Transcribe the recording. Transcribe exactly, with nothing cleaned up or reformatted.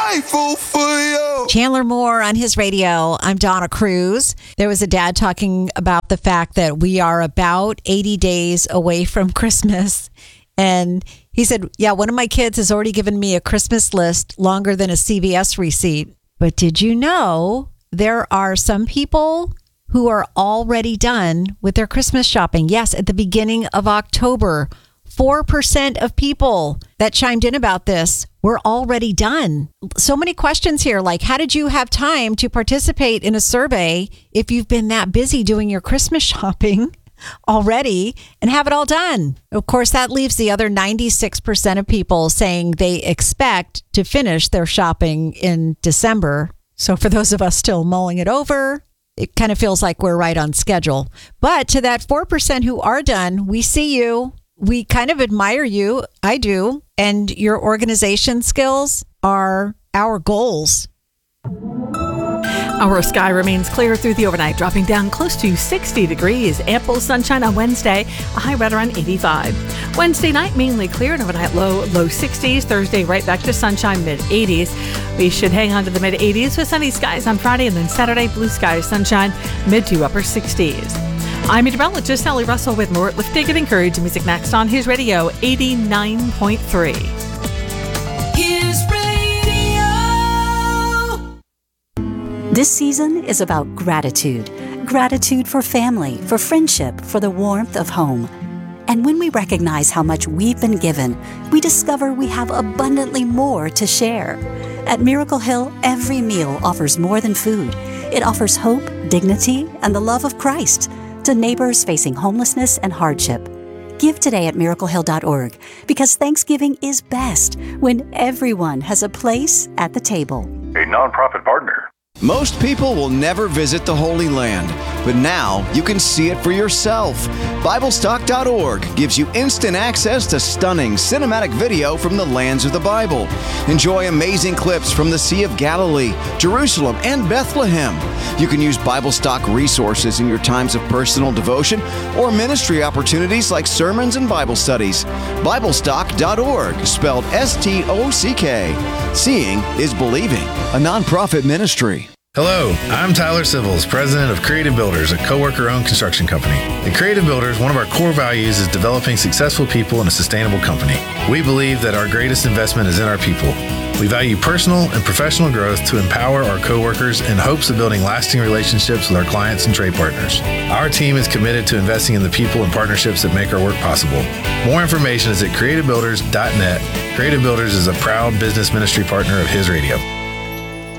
grateful for you. Chandler Moore on his radio. I'm Donna Cruz. There was a dad talking about the fact that we are about eighty days away from Christmas. And he said, yeah, one of my kids has already given me a Christmas list longer than a C V S receipt. But did you know there are some people who are already done with their Christmas shopping? Yes, at the beginning of October, four percent of people that chimed in about this were already done. So many questions here, like how did you have time to participate in a survey if you've been that busy doing your Christmas shopping already and have it all done? Of course, that leaves the other ninety-six percent of people saying they expect to finish their shopping in December. So for those of us still mulling it over, it kind of feels like we're right on schedule. But to that four percent who are done, we see you. We kind of admire you. I do. And your organization skills are our goals. Our sky remains clear through the overnight, dropping down close to sixty degrees. Ample sunshine on Wednesday, a high right around eighty-five. Wednesday night, mainly clear, and overnight low, low sixties. Thursday, right back to sunshine, mid eighties. We should hang on to the mid eighties with sunny skies on Friday, and then Saturday, blue skies, sunshine, mid to upper sixties. I'm meteorologist Sally Russell with more Lifting and Encourage Music next on His Radio eighty-nine point three. His Radio. This season is about gratitude. Gratitude for family, for friendship, for the warmth of home. And when we recognize how much we've been given, we discover we have abundantly more to share. At Miracle Hill, every meal offers more than food. It offers hope, dignity, and the love of Christ to neighbors facing homelessness and hardship. Give today at miracle hill dot org, because Thanksgiving is best when everyone has a place at the table. A nonprofit partner. Most people will never visit the Holy Land, but now you can see it for yourself. Bible Stock dot org gives you instant access to stunning cinematic video from the lands of the Bible. Enjoy amazing clips from the Sea of Galilee, Jerusalem, and Bethlehem. You can use Bible Stock resources in your times of personal devotion or ministry opportunities like sermons and Bible studies. Bible Stock dot org, spelled S T O C K. Seeing is believing, a nonprofit ministry. Hello, I'm Tyler Sivils, president of Creative Builders, a coworker-owned construction company. At Creative Builders, one of our core values is developing successful people in a sustainable company. We believe that our greatest investment is in our people. We value personal and professional growth to empower our coworkers in hopes of building lasting relationships with our clients and trade partners. Our team is committed to investing in the people and partnerships that make our work possible. More information is at creative builders dot net. Creative Builders is a proud business ministry partner of His Radio.